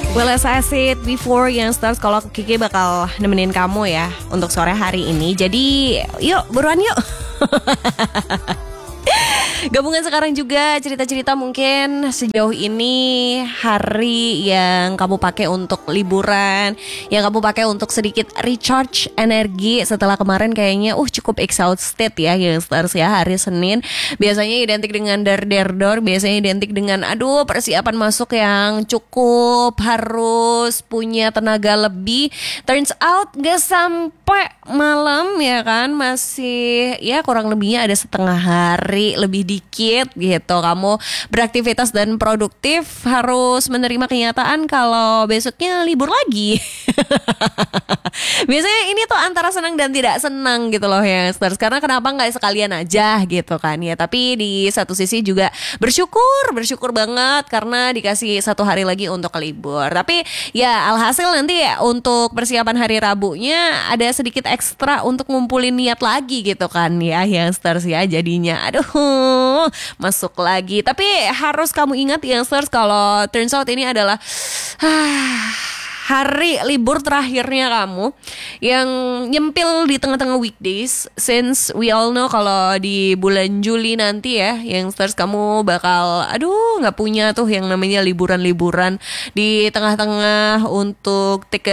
Well, as I said before, Youngsters, kalau Kiki bakal nemenin kamu ya untuk sore hari ini. Jadi, yuk buruan yuk. Gabungan sekarang juga cerita-cerita mungkin sejauh ini hari yang kamu pakai untuk liburan, yang kamu pakai untuk sedikit recharge energi setelah kemarin kayaknya cukup exhausted ya Youngsters ya. Hari Senin biasanya identik dengan dar-der-dor, biasanya identik dengan persiapan masuk yang cukup, harus punya tenaga lebih. Turns out gak sampai malam ya kan, masih ya kurang lebihnya ada setengah hari lebih dikit gitu kamu beraktivitas dan produktif, harus menerima kenyataan kalau besoknya libur lagi. Biasanya ini tuh antara senang dan tidak senang gitu loh ya, karena kenapa nggak sekalian aja gitu kan ya. Tapi di satu sisi juga bersyukur banget karena dikasih satu hari lagi untuk libur. Tapi ya alhasil nanti ya untuk persiapan hari Rabunya ada sedikit ekstra untuk ngumpulin niat lagi gitu kan ya Youngsters ya. Jadinya masuk lagi. Tapi harus kamu ingat Youngsters, kalau turns out ini adalah hari libur terakhirnya kamu yang nyempil di tengah-tengah weekdays. Since we all know kalau di bulan Juli nanti ya Youngsters kamu bakal gak punya tuh yang namanya liburan-liburan di tengah-tengah untuk take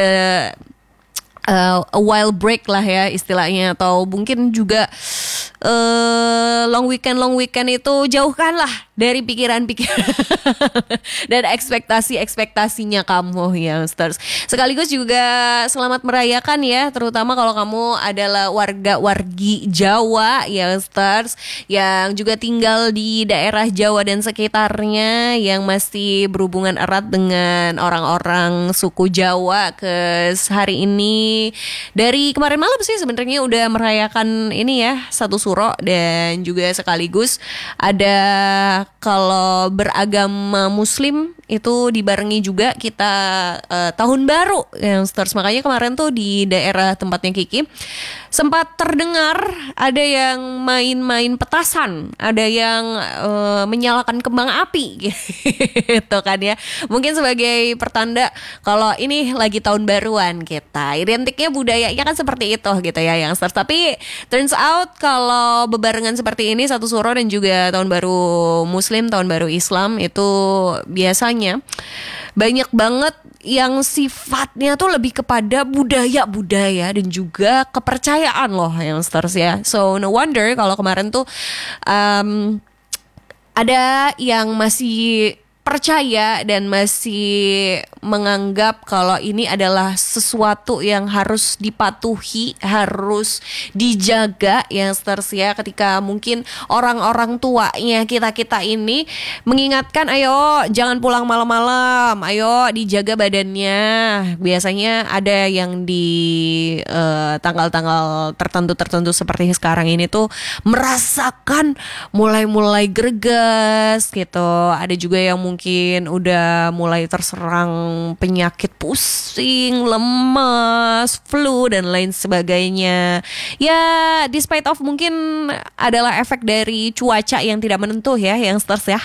a while break lah ya istilahnya, atau mungkin juga long weekend itu jauhkanlah dari pikiran-pikiran dan ekspektasinya kamu Youngsters. Sekaligus juga selamat merayakan ya, terutama kalau kamu adalah wargi Jawa Youngsters yang juga tinggal di daerah Jawa dan sekitarnya, yang masih berhubungan erat dengan orang-orang suku Jawa. Hari ini dari kemarin malam sih sebenarnya udah merayakan ini ya, satu suro, dan juga sekaligus ada kalau beragama Muslim itu dibarengi juga kita tahun baru Youngsters. Makanya kemarin tuh di daerah tempatnya Kiki sempat terdengar ada yang main-main petasan, ada yang menyalakan kembang api gitu kan ya. Mungkin sebagai pertanda kalau ini lagi tahun baruan kita. Identiknya budayanya kan seperti itu gitu ya Youngsters. Tapi turns out kalau bebarengan seperti ini, satu suro dan juga tahun baru Muslim, tahun baru Islam, itu biasanya banyak banget yang sifatnya tuh lebih kepada budaya dan juga kepercayaan loh Youngsters ya. So no wonder kalau kemarin tuh ada yang masih percaya dan masih menganggap kalau ini adalah sesuatu yang harus dipatuhi, harus dijaga Youngsters ya. Ketika mungkin orang-orang tuanya kita ini mengingatkan, ayo jangan pulang malam-malam, ayo dijaga badannya. Biasanya ada yang di tanggal-tanggal tertentu seperti sekarang ini tuh merasakan mulai greges gitu. Ada juga yang mungkin udah mulai terserang penyakit pusing, lemas, flu dan lain sebagainya. Ya, despite of mungkin adalah efek dari cuaca yang tidak menentu ya Youngsters ya.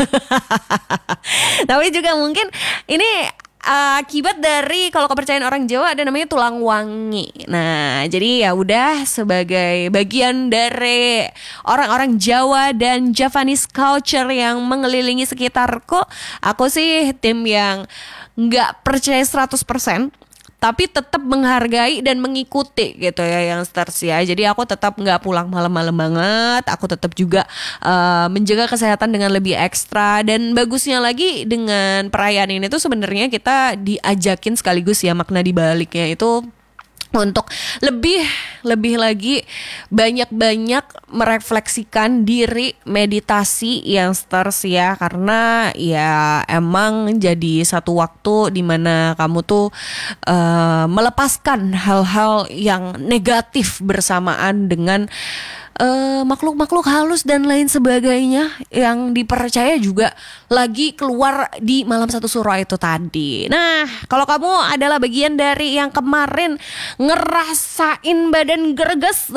Tapi juga mungkin ini akibat dari, kalau kepercayaan orang Jawa ada namanya tulang wangi. Nah, jadi ya udah sebagai bagian dari orang-orang Jawa dan Javanese culture yang mengelilingi sekitarku, aku sih tim yang nggak percaya 100%. Tapi tetap menghargai dan mengikuti gitu ya Youngsters ya. Jadi aku tetap gak pulang malam-malam banget. Aku tetap juga menjaga kesehatan dengan lebih ekstra. Dan bagusnya lagi dengan perayaan ini tuh sebenarnya kita diajakin sekaligus ya, makna dibaliknya itu untuk lebih lagi banyak merefleksikan diri, meditasi Youngsters ya. Karena ya emang jadi satu waktu dimana kamu tuh melepaskan hal-hal yang negatif bersamaan dengan makhluk-makhluk halus dan lain sebagainya yang dipercaya juga lagi keluar di malam satu suro itu tadi. Nah, kalau kamu adalah bagian dari yang kemarin ngerasain badan gerges,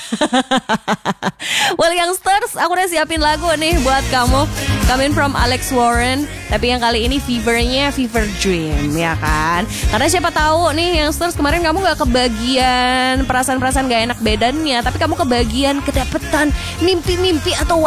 well youngsters, aku udah siapin lagu nih buat kamu, coming from Alex Warren. Tapi yang kali ini fevernya Fever Dream, ya kan? Karena siapa tahu nih youngsters, kemarin kamu gak kebagian perasaan-perasaan gak enak badannya, tapi kamu kebagian kedapetan mimpi-mimpi atau